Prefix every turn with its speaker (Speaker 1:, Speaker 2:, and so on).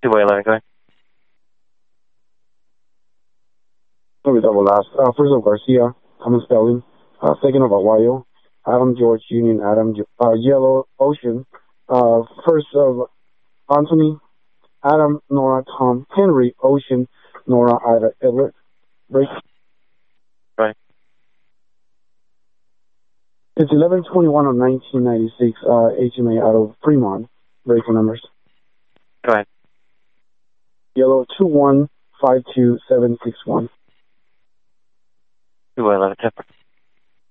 Speaker 1: 211, go ahead.
Speaker 2: Let me double last. First of Garcia, common spelling. Second of Aguayo, Adam George Union, Yellow Ocean. First of Anthony, Adam Nora Tom Henry Ocean Nora Ida Edward. Break.
Speaker 1: Right.
Speaker 2: It's 11/21 of 1996. HMA out of Fremont. Breaking numbers.
Speaker 1: Go ahead.
Speaker 2: Yellow 2152761.
Speaker 1: 211, 10.